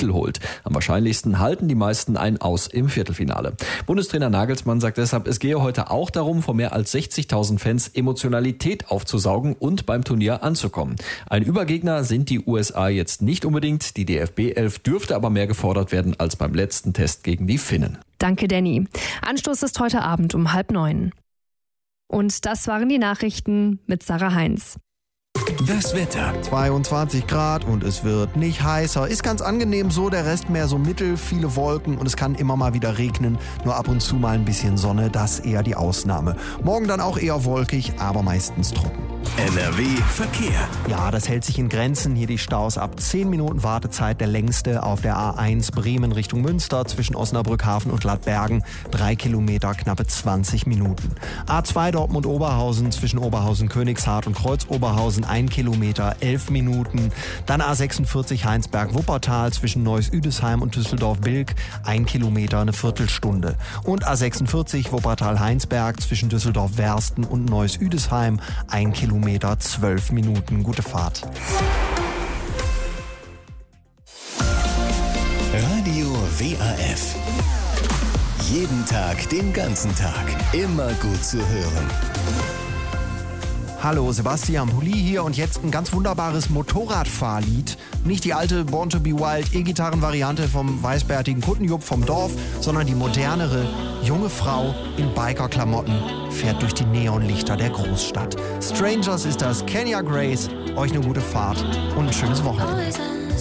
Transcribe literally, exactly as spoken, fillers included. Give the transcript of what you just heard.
Titel holt. Am wahrscheinlichsten halten die meisten ein Aus im Viertelfinale. Bundestrainer Nagelsmann sagt deshalb, es gehe heute auch darum, vor mehr als sechzigtausend Fans Emotionalität aufzusaugen und beim Turnier anzukommen. Ein Übergegner sind die U S A jetzt nicht unbedingt. Die D F B elf dürfte aber mehr gefordert werden als beim letzten Test gegen die Finnen. Danke, Danny. Anstoß ist heute Abend um halb neun. Und das waren die Nachrichten mit Sarah Heinz. Das Wetter. zweiundzwanzig Grad und es wird nicht heißer. Ist ganz angenehm so, der Rest mehr so mittel, viele Wolken und es kann immer mal wieder regnen. Nur ab und zu mal ein bisschen Sonne, das eher die Ausnahme. Morgen dann auch eher wolkig, aber meistens trocken. N R W Verkehr. Ja, das hält sich in Grenzen. Hier die Staus ab zehn Minuten Wartezeit, der längste auf der A eins Bremen Richtung Münster zwischen Osnabrück Hafen und Gladbergen. Drei Kilometer, knappe zwanzig Minuten. A zwei Dortmund-Oberhausen zwischen Oberhausen-Königshardt und Kreuz-Oberhausen, ein Kilometer, elf Minuten. Dann A sechsundvierzig Heinsberg-Wuppertal zwischen Neuss-Üdesheim und Düsseldorf-Bilk, ein Kilometer, eine Viertelstunde. Und A sechsundvierzig Wuppertal-Heinsberg zwischen Düsseldorf-Wersten und Neuss-Üdesheim, ein Kilometer, zwölf Minuten. Gute Fahrt. Radio W A F. Jeden Tag, den ganzen Tag. Immer gut zu hören. Hallo, Sebastian Pulli hier und jetzt ein ganz wunderbares Motorradfahrlied. Nicht die alte Born to be Wild E-Gitarren-Variante vom weißbärtigen Kuttenjupp vom Dorf, sondern die modernere, junge Frau in Biker-Klamotten fährt durch die Neonlichter der Großstadt. Strangers ist das, Kenya Grace. Euch eine gute Fahrt und ein schönes Wochenende.